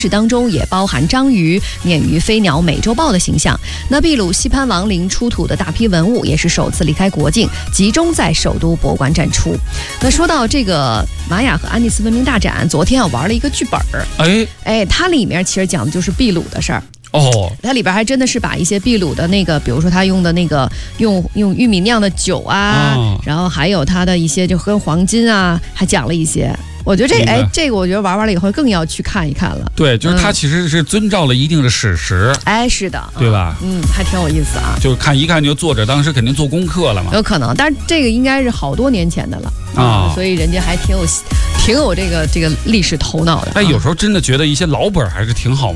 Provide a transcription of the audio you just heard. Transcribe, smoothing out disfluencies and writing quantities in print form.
当中也包含章鱼、鲶鱼、飞鸟、美洲豹的形象。那秘鲁西潘王陵出土的大批文物也是首次离开国境，集中在首都博物馆展出。那说到这个玛雅和安第斯文明大展，昨天玩了一个剧本它里面其实讲的就是秘鲁的事儿。它里边还真的是把一些秘鲁的那个，比如说他用的那个用玉米酿的酒啊，然后还有他的一些就跟黄金啊，还讲了一些。我觉得这个我觉得玩完了以后更要去看一看了。 对，就是它其实是遵照了一定的史实。 是的， 对吧？ 还挺有意思啊。 就是看一看就作者当时肯定做功课了嘛。 有可能，但是这个应该是好多年前的了所以人家还挺有这个历史头脑的。 有时候真的觉得一些老本还是挺好。